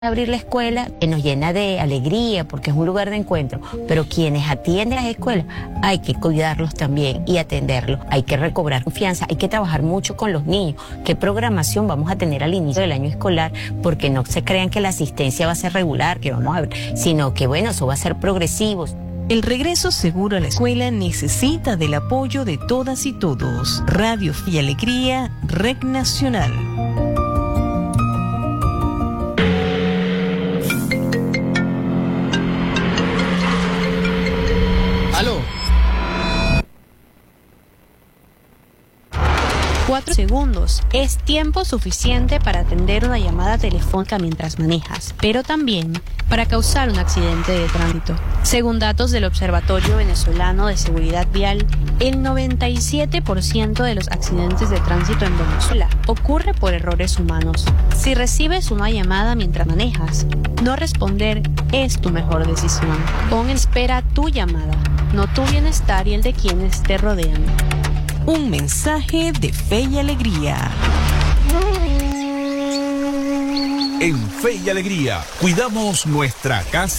abrir la escuela, que nos llena de alegría porque es un lugar de encuentro, pero quienes atienden las escuelas hay que cuidarlos también y atenderlos, hay que recobrar confianza, hay que trabajar mucho con los niños, qué programación vamos a tener al inicio del año escolar, porque no se crean que la asistencia va a ser regular, que vamos a ver, sino que bueno, eso va a ser progresivo. El regreso seguro a la escuela necesita del apoyo de todas y todos. Radio y Alegría, Red Nacional. ¿Aló? 4 segundos. Es tiempo suficiente para atender una llamada telefónica mientras manejas, pero también para causar un accidente de tránsito. Según datos del Observatorio Venezolano de Seguridad Vial, el 97% de los accidentes de tránsito en Venezuela ocurre por errores humanos. Si recibes una llamada mientras manejas, no responder es tu mejor decisión. Pon en espera tu llamada, no tu bienestar y el de quienes te rodean. Un mensaje de fe y alegría. En Fe y Alegría, cuidamos nuestra casa.